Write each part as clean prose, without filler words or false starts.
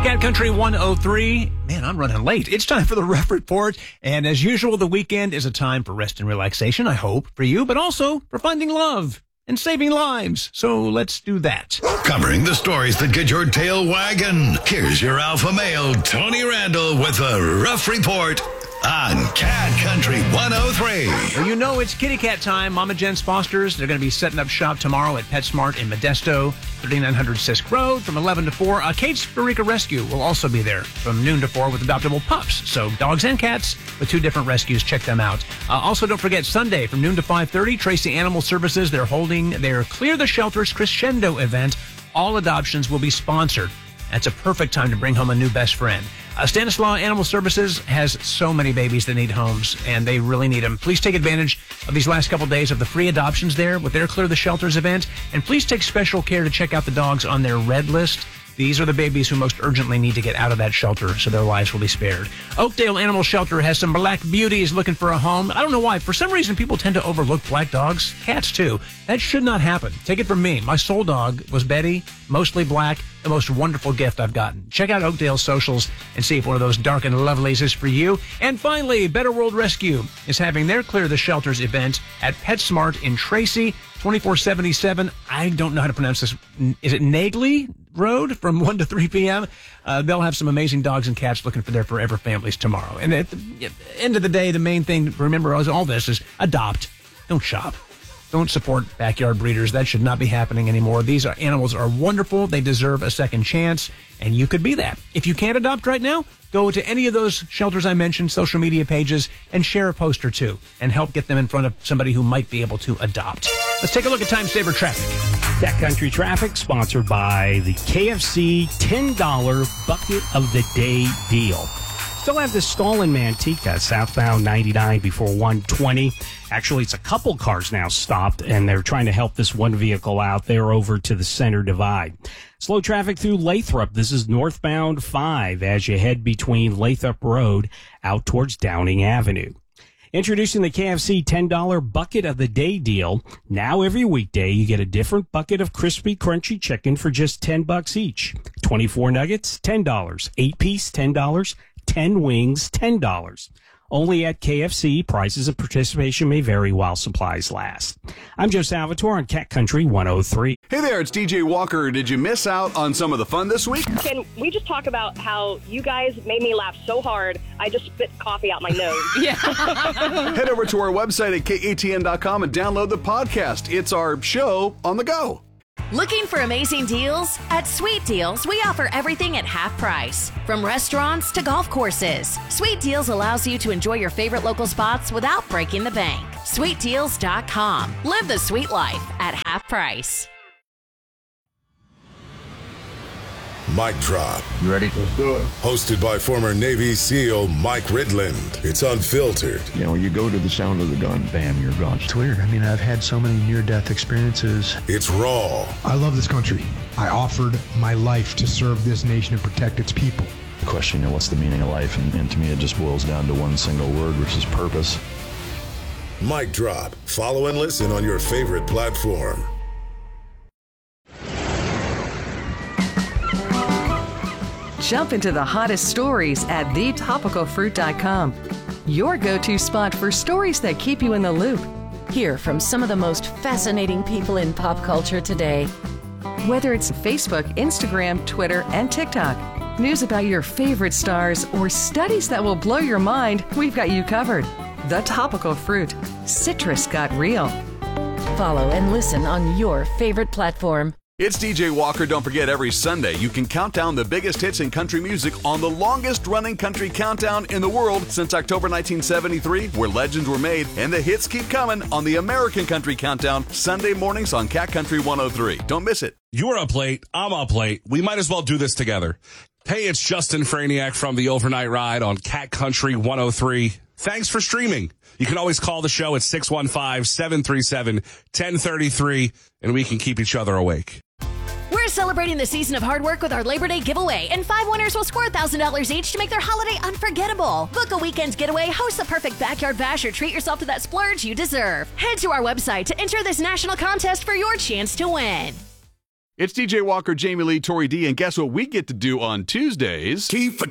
Cat Country 103. Man, I'm running late. It's time for the Ref Report. And as usual, the weekend is a time for rest and relaxation, I hope, for you, but also for finding love and saving lives. So let's do that. Covering the stories that get your tail wagging. Here's your alpha male, Tony Randall, with a Ref Report on Cat Country 103. Well, you know it's kitty cat time. Mama Jen's Fosters. They're going to be setting up shop tomorrow at PetSmart in Modesto, 3900 Sisk Road from 11 to 4. Kate's Barrica Rescue will also be there from noon to 4 with adoptable pups. So dogs and cats with 2 different rescues. Check them out. Also, don't forget Sunday from noon to 5:30, Tracy Animal Services. They're holding their Clear the Shelters Crescendo event. All adoptions will be sponsored. That's a perfect time to bring home a new best friend. Stanislaw Animal Services has so many babies that need homes, and they really need them. Please take advantage of these last couple days of the free adoptions there with their Clear the Shelters event, and please take special care to check out the dogs on their red list. These are the babies who most urgently need to get out of that shelter so their lives will be spared. Oakdale Animal Shelter has some black beauties looking for a home. I don't know why. For some reason, people tend to overlook black dogs. Cats, too. That should not happen. Take it from me. My soul dog was Betty, mostly black, the most wonderful gift I've gotten. Check out Oakdale's socials and see if one of those dark and lovelies is for you. And finally, Better World Rescue is having their Clear the Shelters event at PetSmart in Tracy, 2477. I don't know how to pronounce this. Is it Nagley Road from 1 to 3 p.m.? They'll have some amazing dogs and cats looking for their forever families tomorrow. And at the end of the day, the main thing to remember as all this is adopt. Don't shop. Don't support backyard breeders. That should not be happening anymore. These animals are wonderful. They deserve a second chance, and you could be that. If you can't adopt right now, go to any of those shelters I mentioned, social media pages, and share a post or two, and help get them in front of somebody who might be able to adopt. Let's take a look at Time Saver Traffic. Cat Country Traffic, sponsored by the KFC $10 Bucket of the Day deal. Still have this stall in Manteca, southbound 99 before 120. Actually, it's a couple cars now stopped, and they're trying to help this one vehicle out. They're over to the center divide. Slow traffic through Lathrop. This is northbound 5 as you head between Lathrop Road out towards Downing Avenue. Introducing the KFC $10 Bucket of the Day deal. Now every weekday, you get a different bucket of crispy, crunchy chicken for just $10 each. 24 nuggets, $10. 8-piece, $10. 10 wings, $10. Only at KFC. Prices and participation may vary while supplies last. I'm Joe Salvatore on Cat Country 103. Hey there, it's DJ Walker. Did you miss out on some of the fun this week? Can we just talk about how you guys made me laugh so hard, I just spit coffee out my nose? Yeah. Head over to our website at katn.com and download the podcast. It's our show on the go. Looking for amazing deals? At Sweet Deals, we offer everything at half price. From restaurants to golf courses, Sweet Deals allows you to enjoy your favorite local spots without breaking the bank. SweetDeals.com. Live the sweet life at half price. Mic Drop. You ready? Let's do it. Hosted by former Navy SEAL Mike Ridland. It's unfiltered. You know, you go to the sound of the gun, bam, you're gone. It's weird. I mean, I've had so many near-death experiences. It's raw. I love this country. I offered my life to serve this nation and protect its people. The question, you know, what's the meaning of life? And to me, it just boils down to one single word, which is purpose. Mic Drop. Follow and listen on your favorite platform. Jump into the hottest stories at thetopicalfruit.com. Your go-to spot for stories that keep you in the loop. Hear from some of the most fascinating people in pop culture today. Whether it's Facebook, Instagram, Twitter, and TikTok, news about your favorite stars, or studies that will blow your mind, we've got you covered. The Topical Fruit. Citrus got real. Follow and listen on your favorite platform. It's DJ Walker. Don't forget, every Sunday you can count down the biggest hits in country music on the longest-running country countdown in the world since October 1973, where legends were made, and the hits keep coming on the American Country Countdown, Sunday mornings on Cat Country 103. Don't miss it. You're up late. I'm up late. We might as well do this together. Hey, it's Justin Franiak from the Overnight Ride on Cat Country 103. Thanks for streaming. You can always call the show at 615-737-1033, and we can keep each other awake. We're celebrating the season of hard work with our Labor Day giveaway, and 5 winners will score $1,000 each to make their holiday unforgettable. Book a weekend getaway, host the perfect backyard bash, or treat yourself to that splurge you deserve. Head to our website to enter this national contest for your chance to win. It's DJ Walker, Jamie Lee, Tori D, and guess what we get to do on Tuesdays? Tea for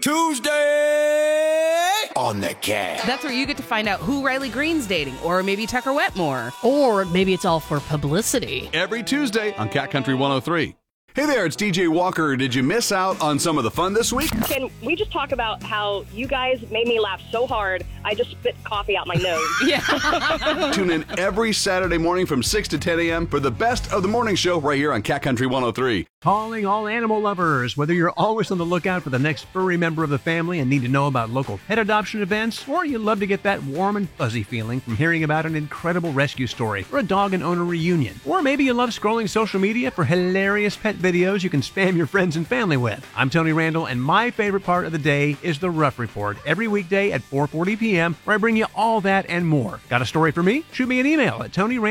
Tuesday on the Cat. That's where you get to find out who Riley Green's dating, or maybe Tucker Wetmore. Or maybe it's all for publicity. Every Tuesday on Cat Country 103. Hey there, it's DJ Walker. Did you miss out on some of the fun this week? Can we just talk about how you guys made me laugh so hard, I just spit coffee out my nose? Yeah. Tune in every Saturday morning from 6 to 10 a.m. for the best of the morning show right here on Cat Country 103. Calling all animal lovers. Whether you're always on the lookout for the next furry member of the family and need to know about local pet adoption events, or you love to get that warm and fuzzy feeling from hearing about an incredible rescue story or a dog and owner reunion, or maybe you love scrolling social media for hilarious pet videos you can spam your friends and family with. I'm Tony Randall, and my favorite part of the day is the Rough Report, every weekday at 4:40 p.m., where I bring you all that and more. Got a story for me? Shoot me an email at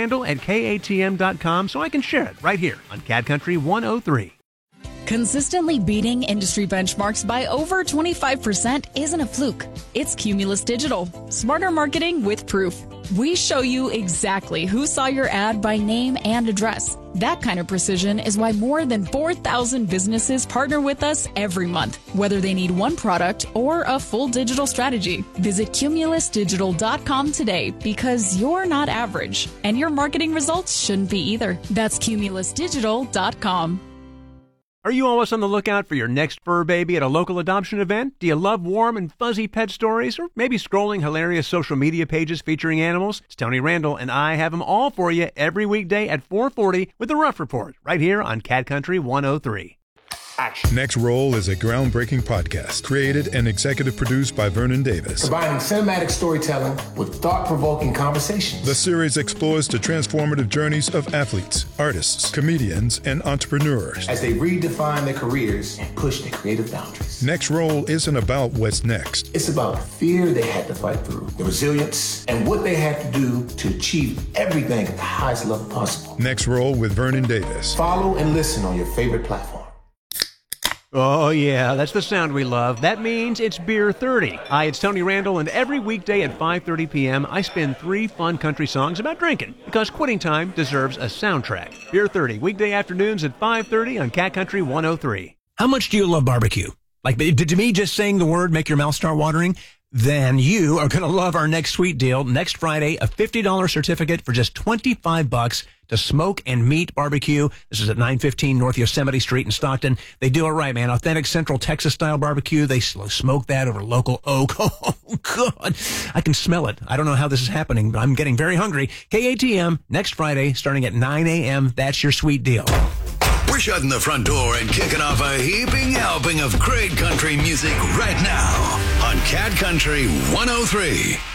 TonyRandall@KATM.com so I can share it right here on Cat Country 103. Consistently beating industry benchmarks by over 25% isn't a fluke. It's Cumulus Digital. Smarter marketing with proof. We show you exactly who saw your ad by name and address. That kind of precision is why more than 4,000 businesses partner with us every month, whether they need one product or a full digital strategy. Visit cumulusdigital.com today, because you're not average, and your marketing results shouldn't be either. That's cumulusdigital.com. Are you always on the lookout for your next fur baby at a local adoption event? Do you love warm and fuzzy pet stories, or maybe scrolling hilarious social media pages featuring animals? It's Tony Randall, and I have them all for you every weekday at 4:40 with the Rough Report, right here on Cat Country 103. Action. Next Roll is a groundbreaking podcast created and executive produced by Vernon Davis. Combining cinematic storytelling with thought-provoking conversations. The series explores the transformative journeys of athletes, artists, comedians, and entrepreneurs as they redefine their careers and push their creative boundaries. Next Roll isn't about what's next. It's about the fear they had to fight through, the resilience, and what they had to do to achieve everything at the highest level possible. Next Roll with Vernon Davis. Follow and listen on your favorite platform. Oh, yeah, that's the sound we love. That means it's Beer 30. Hi, it's Tony Randall, and every weekday at 5:30 p.m., I spin 3 fun country songs about drinking, because quitting time deserves a soundtrack. Beer 30, weekday afternoons at 5:30 on Cat Country 103. How much do you love barbecue? Like, to me, just saying the word make your mouth start watering? Then you are going to love our next sweet deal. Next Friday, a $50 certificate for just $25 to Smoke and Meat Barbecue. This is at 915 North Yosemite Street in Stockton. They do it right, man. Authentic Central Texas-style barbecue. They smoke that over local oak. Oh, God. I can smell it. I don't know how this is happening, but I'm getting very hungry. KATM, next Friday, starting at 9 a.m. That's your sweet deal. We're shutting the front door and kicking off a heaping helping of great country music right now on Cat Country 103.